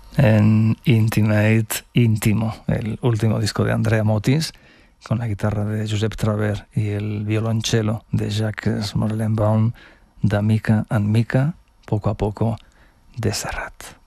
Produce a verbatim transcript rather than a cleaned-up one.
en Intimate Íntimo, el último disco de Andrea Motis, con la guitarra de Josep Traver y el violonchelo de Jacques Morellenbaum, de mica en mica, poco a poco, de Serrat.